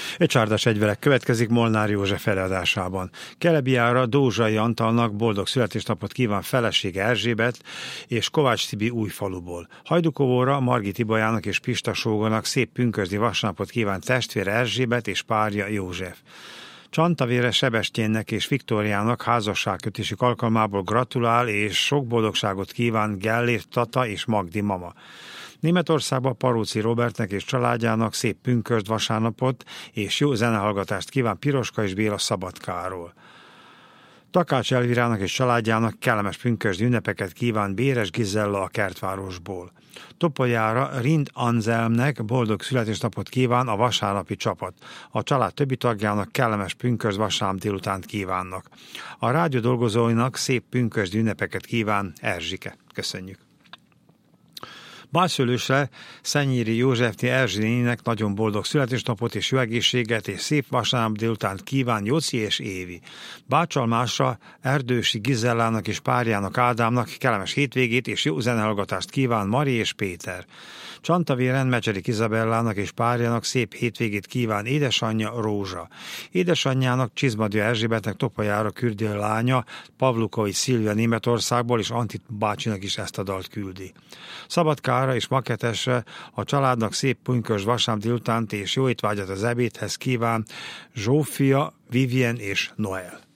Egy csárdás egyvelek következik Molnár József előadásában. Kelebiára Dózsai Antalnak boldog születésnapot kíván felesége Erzsébet és Kovács Tibi Újfaluból. Hajdukovóra Margit Ibolyának és Pista Sógonak szép pünkösdi vasárnapot kíván testvére Erzsébet és párja József. Csantavére Sebestyénnek és Viktóriának házasságkötésük alkalmából gratulál és sok boldogságot kíván Gellért Tata és Magdi mama. Németországban Paróci Robertnek és családjának szép pünkösd vasárnapot és jó zenehallgatást kíván Piroska és Béla Szabadkáról. Takács Elvirának és családjának kellemes pünkösdi ünnepeket kíván Béres Gizella a Kertvárosból. Topoljára Rind Anzelmnek boldog születésnapot kíván a vasárnapi csapat. A család többi tagjának kellemes pünkösd vasárnap délutánt kívánnak. A rádió dolgozóinak szép pünkösdi ünnepeket kíván Erzsike. Köszönjük! Bácsszőlősre Szennyéri Józsefné Erzsénének nagyon boldog születésnapot és jó egészséget és szép vasárnap délután kíván Joci és Évi. Bácsalmásra Erdősi Gizellának és párjának Ádámnak kellemes hétvégét és jó zenehallgatást kíván Mari és Péter. Csantavéren Mecserik Izabellának és párjának szép hétvégét kíván édesanyja Rózsa. Édesanyjának Csizmadia Erzsébetnek Topoljára küldi a lánya Pavlukovics Szilvia Németországból, és Antit bácsinak is ezt a dalt küldi. Szabadkára és Maketesre a családnak szép pünkösd vasárnap délutánt és jó étvágyat az ebédhez kíván Zsófia, Vivien és Noel.